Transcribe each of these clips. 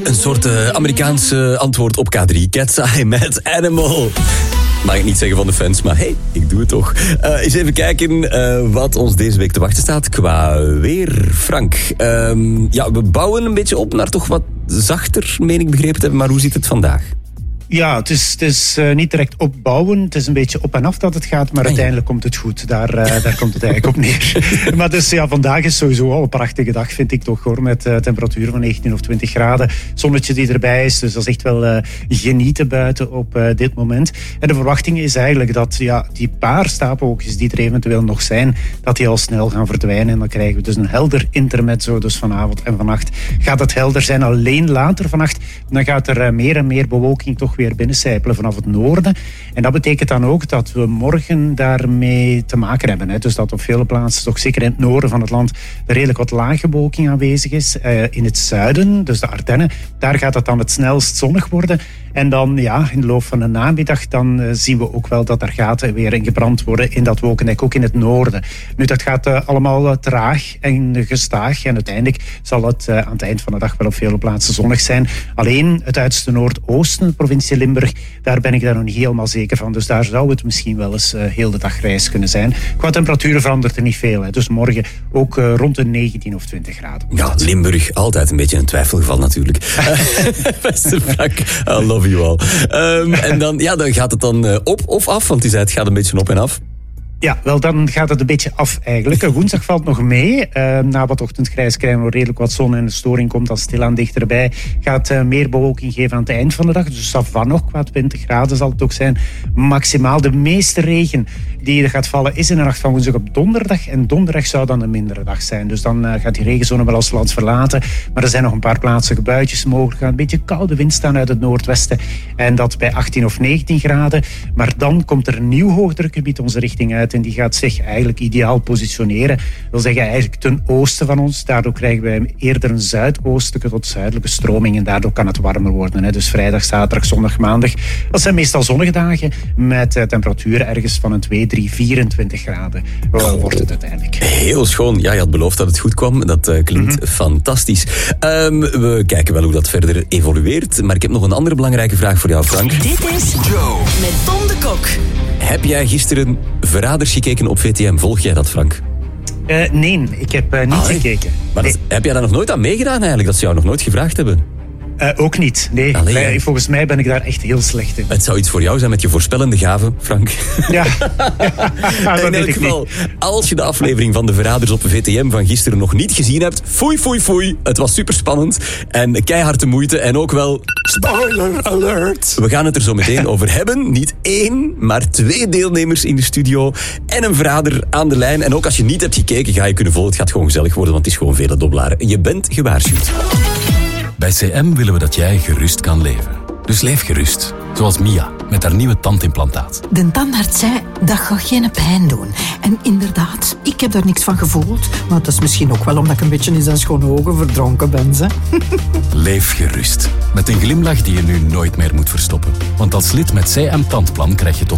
Een soort Amerikaanse antwoord op K3. Cat's Eye met Animal. Mag ik niet zeggen van de fans, maar hey, ik doe het toch. Eens even kijken wat ons deze week te wachten staat qua weer. Frank, we bouwen een beetje op naar toch wat zachter, meen ik begrepen te hebben. Maar hoe zit het vandaag? Ja, het is niet direct opbouwen. Het is een beetje op en af dat het gaat, maar uiteindelijk komt het goed. Daar komt het eigenlijk op neer. Maar dus ja, vandaag is sowieso al een prachtige dag, vind ik toch hoor. Met temperaturen van 19 of 20 graden. Zonnetje die erbij is, dus dat is echt wel genieten buiten op dit moment. En de verwachting is eigenlijk dat die paar stapelwolkjes die er eventueel nog zijn, dat die al snel gaan verdwijnen. En dan krijgen we dus een helder intermezzo. Dus vanavond en vannacht gaat het helder zijn. Alleen later vannacht, dan gaat er meer en meer bewolking toch weer binnencijpelen vanaf het noorden. En dat betekent dan ook dat we morgen daarmee te maken hebben. Hè. Dus dat op vele plaatsen, toch zeker in het noorden van het land, er redelijk wat lage bewolking aanwezig is. In het zuiden, dus de Ardennen, daar gaat het dan het snelst zonnig worden. En dan in de loop van de namiddag dan zien we ook wel dat er gaten weer in gebrand worden in dat wolkendek, ook in het noorden. Nu, dat gaat allemaal traag en gestaag. En uiteindelijk zal het aan het eind van de dag wel op vele plaatsen zonnig zijn. Alleen het uiterste noordoosten, de provincie Limburg, daar ben ik daar nog niet helemaal zeker van. Dus daar zou het misschien wel eens heel de dag grijs kunnen zijn. Qua temperatuur verandert er niet veel. Hè. Dus morgen ook rond de 19 of 20 graden. Ja, Limburg, altijd een beetje een twijfelgeval natuurlijk. Beste Frank, I love you all. En dan gaat het dan op of af? Want die zei het gaat een beetje op en af. Ja, wel dan gaat het een beetje af eigenlijk. Woensdag valt nog mee. Na wat ochtendgrijs krijgen we redelijk wat zon en de storing komt dan stilaan dichterbij. Gaat meer bewolking geven aan het eind van de dag. Dus af van nog qua 20 graden zal het ook zijn. Maximaal de meeste regen die er gaat vallen is in de nacht van woensdag op donderdag. En donderdag zou dan een mindere dag zijn. Dus dan gaat die regenzone wel ons land verlaten. Maar er zijn nog een paar plaatselijke buitjes mogelijk. Er gaat een beetje koude wind staan uit het noordwesten. En dat bij 18 of 19 graden. Maar dan komt er een nieuw hoogdrukgebied onze richting uit. En die gaat zich eigenlijk ideaal positioneren. Dat wil zeggen eigenlijk ten oosten van ons. Daardoor krijgen wij eerder een zuidoostelijke tot zuidelijke stroming. En daardoor kan het warmer worden. Hè. Dus vrijdag, zaterdag, zondag, maandag. Dat zijn meestal zonnige dagen. Met temperaturen ergens van een 2, 3, 24 graden. Wordt het uiteindelijk. Heel schoon. Ja, je had beloofd dat het goed kwam. Dat klinkt fantastisch. We kijken wel hoe dat verder evolueert. Maar ik heb nog een andere belangrijke vraag voor jou, Frank. Dit is Joe met Tom de Kok. Heb jij gisteren Verraders gekeken op VTM? Volg jij dat, Frank? Nee, ik heb niet gekeken. Maar heb jij daar nog nooit aan meegedaan eigenlijk? Dat ze jou nog nooit gevraagd hebben? Ook niet, nee. Volgens mij ben ik daar echt heel slecht in. Het zou iets voor jou zijn met je voorspellende gaven, Frank. Ja. In elk geval, als je de aflevering van de Verraders op VTM van gisteren nog niet gezien hebt, foei. Het was superspannend en keiharde moeite en ook wel... Spoiler alert! We gaan het er zo meteen over hebben. Niet 1, maar 2 deelnemers in de studio en een verrader aan de lijn. En ook als je niet hebt gekeken, ga je kunnen volgen. Het gaat gewoon gezellig worden, want het is gewoon vele doblaren. Je bent gewaarschuwd. Bij CM willen we dat jij gerust kan leven. Dus leef gerust. Zoals Mia, met haar nieuwe tandimplantaat. De tandarts zei, dat gaat geen pijn doen. En inderdaad, ik heb daar niks van gevoeld. Maar dat is misschien ook wel omdat ik een beetje in zijn schone ogen verdronken ben. Ze. Leef gerust. Met een glimlach die je nu nooit meer moet verstoppen. Want als lid met CM Tandplan krijg je tot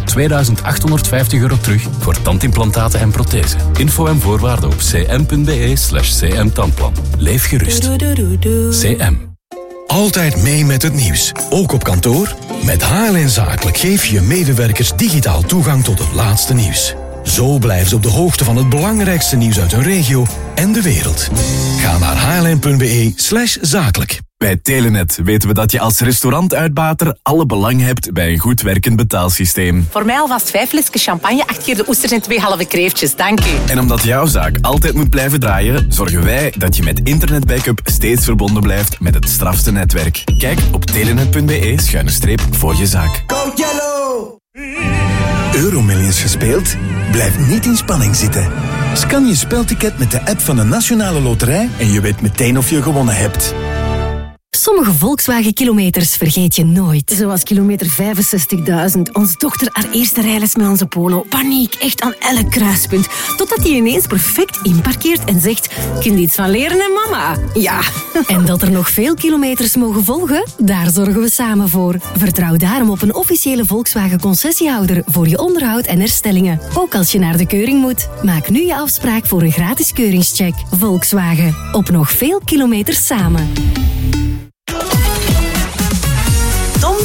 €2.850 terug voor tandimplantaten en prothesen. Info en voorwaarden op cm.be/cmtandplan. Leef gerust. CM. Altijd mee met het nieuws, ook op kantoor? Met HLN Zakelijk geef je medewerkers digitaal toegang tot het laatste nieuws. Zo blijven ze op de hoogte van het belangrijkste nieuws uit hun regio en de wereld. Ga naar hln.be/zakelijk. Bij Telenet weten we dat je als restaurantuitbater alle belang hebt bij een goed werkend betaalsysteem. Voor mij alvast 5 flesjes champagne, 8 keer de oesters en 2 halve kreeftjes, dank u. En omdat jouw zaak altijd moet blijven draaien, zorgen wij dat je met internetbackup steeds verbonden blijft met het strafste netwerk. Kijk op telenet.be/voor je zaak. Go Yellow! Euromillions gespeeld? Blijf niet in spanning zitten. Scan je spelticket met de app van de Nationale Loterij en je weet meteen of je gewonnen hebt. Sommige Volkswagen-kilometers vergeet je nooit. Zoals kilometer 65.000. Onze dochter haar eerste rijles met onze Polo. Paniek, echt aan elk kruispunt. Totdat hij ineens perfect inparkeert en zegt... Kun je iets van leren, hè, mama? Ja. En dat er nog veel kilometers mogen volgen? Daar zorgen we samen voor. Vertrouw daarom op een officiële Volkswagen-concessiehouder... voor je onderhoud en herstellingen. Ook als je naar de keuring moet. Maak nu je afspraak voor een gratis keuringscheck. Volkswagen. Op nog veel kilometers samen.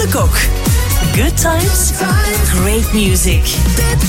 Kok. Good times, great music.